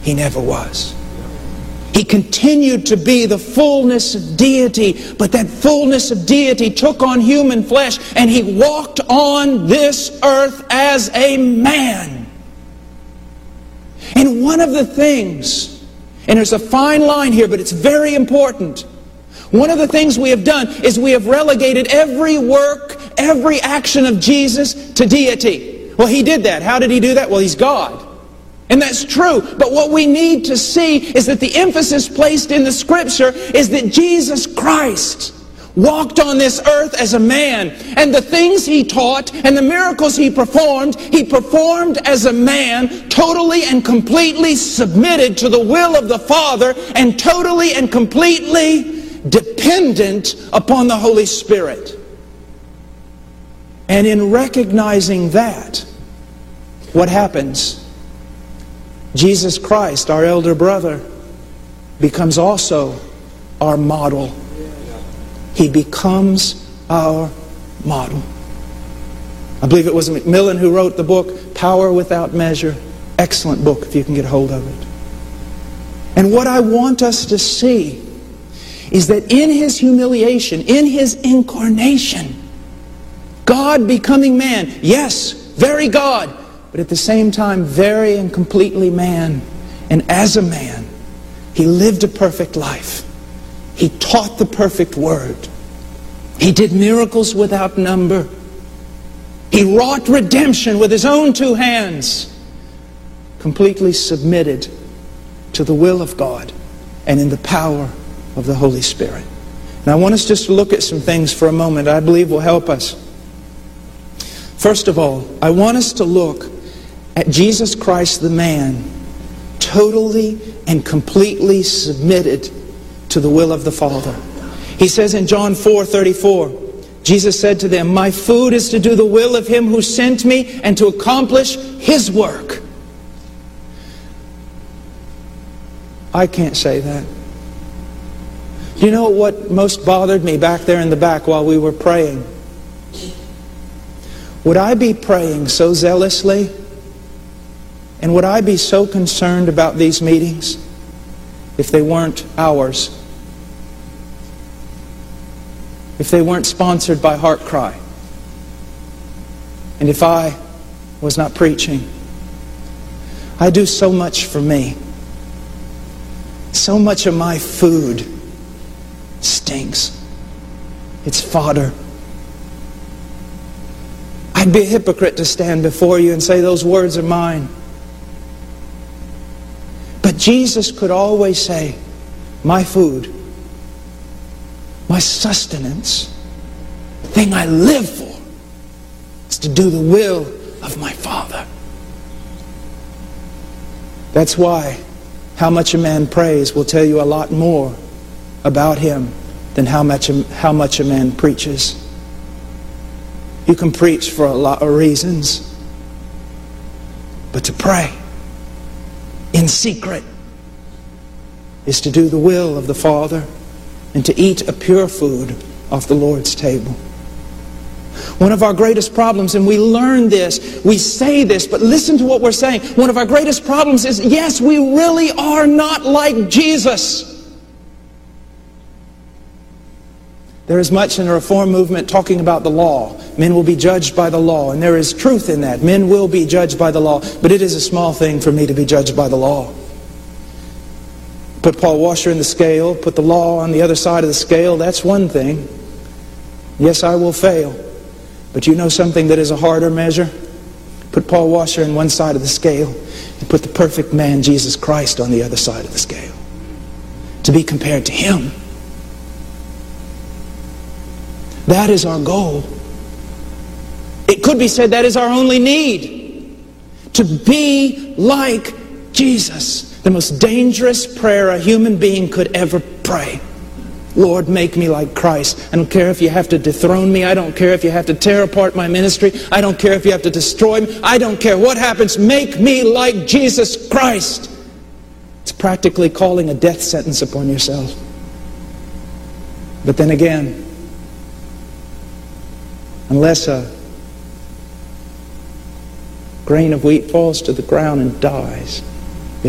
He never was. He continued to be the fullness of deity, but that fullness of deity took on human flesh, and He walked on this earth as a man. And one of the things, and there's a fine line here, but it's very important. One of the things we have done is we have relegated every work, every action of Jesus to deity. Well, He did that. How did He do that? Well, He's God. And that's true. But what we need to see is that the emphasis placed in the Scripture is that Jesus Christ walked on this earth as a man. And the things He taught and the miracles He performed as a man, totally and completely submitted to the will of the Father and totally and completely dependent upon the Holy Spirit. And in recognizing that, what happens? Jesus Christ, our elder brother, becomes also our model. He becomes our model. I believe it was Macmillan who wrote the book, Power Without Measure. Excellent book if you can get hold of it. And what I want us to see is that in His humiliation, in His incarnation, God becoming man, yes, very God, but at the same time very and completely man. And as a man, He lived a perfect life. He taught the perfect word. He did miracles without number. He wrought redemption with His own two hands, completely submitted to the will of God and in the power of the Holy Spirit. And I want us just to look at some things for a moment I believe will help us. First of all, I want us to look at Jesus Christ the man, totally and completely submitted to the will of the Father. He says in John 4:34, Jesus said to them, "My food is to do the will of Him who sent me and to accomplish His work." I can't say that. You know what most bothered me back there in the back while we were praying? Would I be praying so zealously, and would I be so concerned about these meetings if they weren't ours? If they weren't sponsored by Heart Cry? And if I was not preaching? I do so much for me. So much of my food stinks. It's fodder. I'd be a hypocrite to stand before you and say those words are mine. But Jesus could always say, my food, my sustenance, the thing I live for, is to do the will of my Father. That's why how much a man prays will tell you a lot more about him than how much a man preaches. You can preach for a lot of reasons, but to pray in secret is to do the will of the Father and to eat a pure food off the Lord's table. One of our greatest problems, and we learn this, we say this, but listen to what we're saying. One of our greatest problems is, yes, we really are not like Jesus. There is much in the Reform movement talking about the law. Men will be judged by the law, and there is truth in that. Men will be judged by the law, but it is a small thing for me to be judged by the law. Put Paul Washer in the scale, put the law on the other side of the scale, that's one thing. Yes, I will fail. But you know something that is a harder measure? Put Paul Washer on one side of the scale and put the perfect man, Jesus Christ, on the other side of the scale. To be compared to Him. That is our goal. It could be said that is our only need. To be like Jesus. The most dangerous prayer a human being could ever pray. Lord, make me like Christ. I don't care if you have to dethrone me. I don't care if you have to tear apart my ministry. I don't care if you have to destroy me. I don't care what happens. Make me like Jesus Christ. It's practically calling a death sentence upon yourself. But then again, unless a grain of wheat falls to the ground and dies,